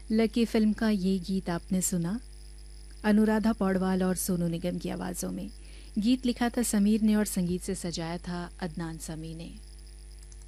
Lucky film का ये गीत आपने सुना अनुराधा पौडवाल और सोनू निगम की आवाज़ों में। गीत लिखा था समीर ने और संगीत से सजाया था अदनान समी ने।